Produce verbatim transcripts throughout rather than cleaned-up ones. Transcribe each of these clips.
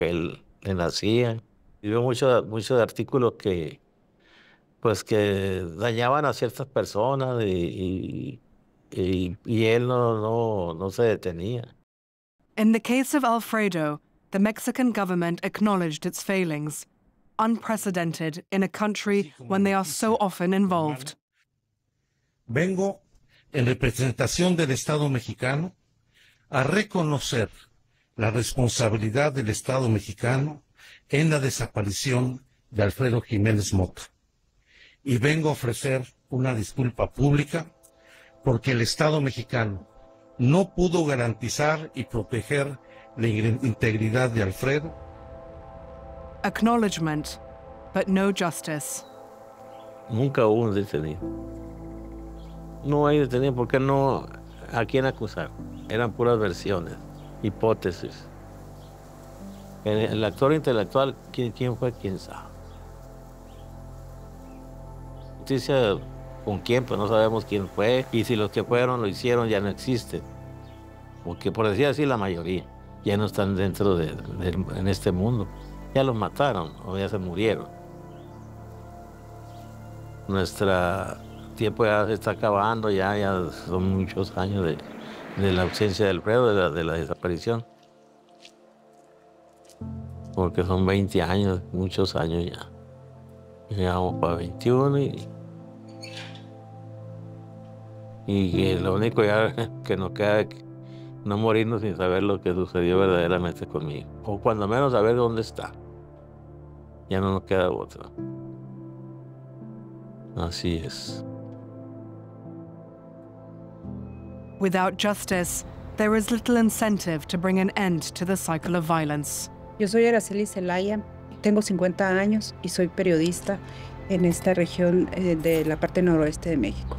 que él le nacían. Y veo muchos muchos artículos que, pues, que dañaban a ciertas personas y, y, y, y él no, no, no se detenía. In the case of Alfredo, the Mexican government acknowledged its failings, unprecedented in a country when they are so often involved. Vengo en representación del Estado mexicano a reconocer la responsabilidad del Estado mexicano en la desaparición de Alfredo Jiménez Mota. Y vengo a ofrecer una disculpa pública porque el Estado mexicano no pudo garantizar y proteger la integridad de Alfredo. Acknowledgement, but no justice. Nunca hubo un detenido. No hay detenido porque no, ¿a quién acusar? Eran puras versiones, hipótesis. El, el actor intelectual, ¿quién, quién fue? ¿Quién sabe? Justicia, ¿con quién? Pues no sabemos quién fue. Y si los que fueron lo hicieron ya no existen. Porque por decir así, la mayoría ya no están dentro de, de, en este mundo. Ya los mataron o ya se murieron. Nuestro tiempo ya se está acabando, ya, ya son muchos años de, de la ausencia de Alfredo, de la, de la desaparición. Porque son veinte años, muchos años ya. Llegamos para veintiuno y, y que lo único ya que nos queda es no morirnos sin saber lo que sucedió verdaderamente conmigo. O cuando menos saber dónde está. Ya no nos queda otra. Así es. Without justice, there is little incentive to bring an end to the cycle of violence. Yo soy Araceli Zelaya, tengo cincuenta años y soy periodista en esta región eh, de la parte noroeste de México.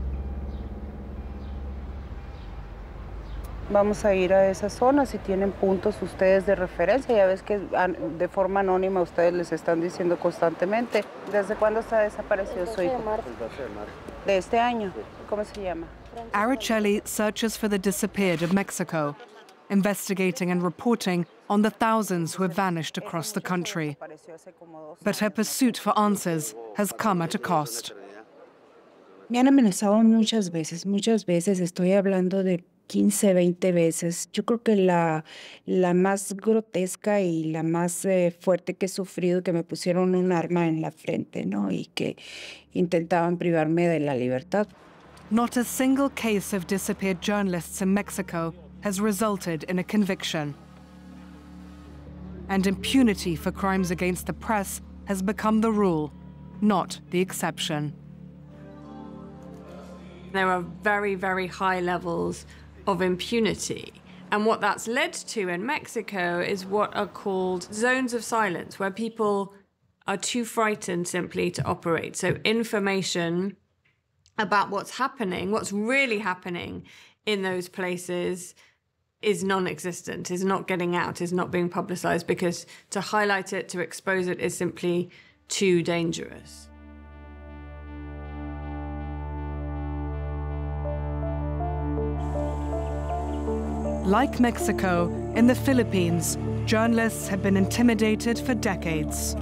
Vamos a ir a esas zonas si tienen puntos ustedes de referencia. Ya ves que de forma anónima ustedes les están diciendo constantemente. ¿Desde cuándo está desaparecido su hijo? De este año. ¿Cómo se llama? Araceli searches for the disappeared of Mexico, investigating and reporting on the thousands who have vanished across the country. But her pursuit for answers has come at a cost. Me han amenazado muchas veces, muchas veces. Estoy hablando de quince, veinte veces. Yo creo que la, la más grotesca y la más eh, fuerte que he sufrido, que me pusieron un arma en la frente, ¿no? Y que intentaban privarme de la libertad. Not a single case of disappeared journalists in Mexico has resulted in a conviction. And impunity for crimes against the press has become the rule, not the exception. There are very, very high levels of impunity. And what that's led to in Mexico is what are called zones of silence, where people are too frightened simply to operate. So information about what's happening, what's really happening in those places is non-existent, is not getting out, is not being publicized, because to highlight it, to expose it is simply too dangerous. Like Mexico, in the Philippines, journalists have been intimidated for decades.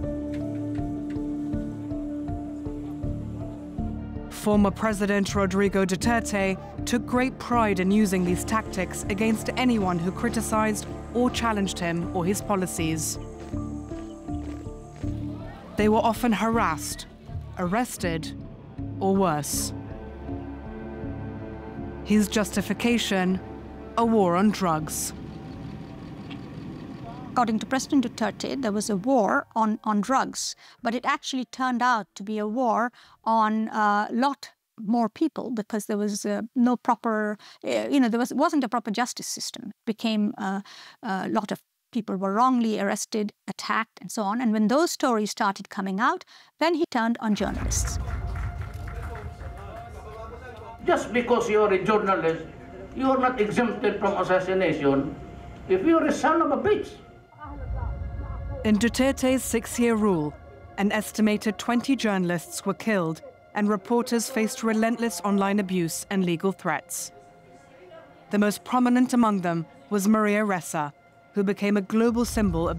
Former President Rodrigo Duterte took great pride in using these tactics against anyone who criticized or challenged him or his policies. They were often harassed, arrested, or worse. His justification: a war on drugs. According to President Duterte, there was a war on, on drugs, but it actually turned out to be a war on a lot more people because there was uh, no proper, uh, you know, there was, wasn't a proper justice system. It became uh, a lot of people were wrongly arrested, attacked, and so on. And when those stories started coming out, then he turned on journalists. Just because you're a journalist, you are not exempted from assassination if you're a son of a bitch. In Duterte's six-year rule, an estimated twenty journalists were killed and reporters faced relentless online abuse and legal threats. The most prominent among them was Maria Ressa, who became a global symbol of